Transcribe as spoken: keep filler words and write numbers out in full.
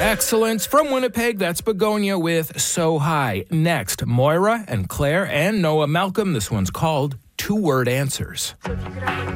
Excellence from Winnipeg. That's Begonia with So High. Next, Moira and Claire and Noah Malcolm. This one's called Two Word Answers.